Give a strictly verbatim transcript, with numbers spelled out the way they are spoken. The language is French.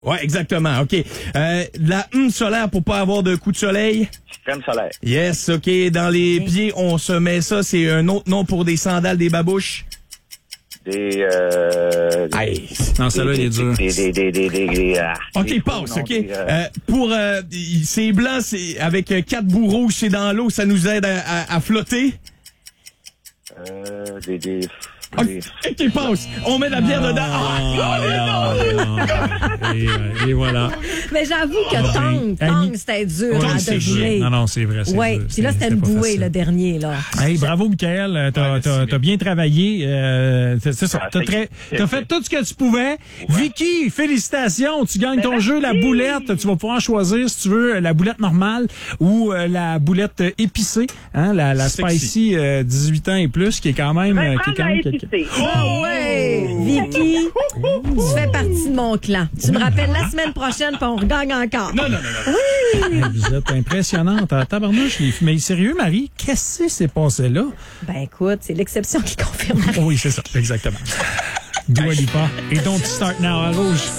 Ouais, exactement. OK. Euh, la hum solaire pour pas avoir de coup de soleil. Crème solaire. Yes, OK. Dans les okay. pieds, on se met ça. C'est un autre nom pour des sandales, des babouches. Des, euh... Hey. Non, celle-là, il est dur. Des, des, des, des, des, des, ah, OK, des passe, non, OK. Des, euh... Euh, pour, euh, c'est blanc, c'est avec quatre bouts rouges, c'est dans l'eau, ça nous aide à, à, à flotter. Euh, des, des... OK, okay, passe. On met la bière dedans. Ah, oh, et, et voilà. Mais j'avoue que Tong, Tong, c'était dur ouais, à deviner. Non, non, c'est vrai. Oui, puis là, c'était une bouée, le dernier. Là. Hey, bravo, Michael. T'as, ouais, t'as, t'as bien travaillé. Euh, c'est, c'est ça. Ah, t'as, très, t'as fait tout ce que tu pouvais. Ouais. Vicky, félicitations. Tu gagnes ton jeu, la boulette. Tu vas pouvoir choisir, si tu veux, la boulette normale ou euh, la boulette épicée. Hein, la, la spicy euh, dix-huit ans et plus, qui est quand même... Euh, qui est quand même quelque... Oh ouais! Vicky, tu fais partie de mon clan. Tu me rappelles la semaine prochaine, puis on regagne encore. Non, non, non, non. Oui! Vous êtes impressionnante. Tabarnouche, les... Mais sérieux, Marie, qu'est-ce qui s'est passé là? Ben écoute, c'est l'exception qui confirme. Oui, c'est ça, exactement. Dua Lipa et Don't Start Now à Rouge.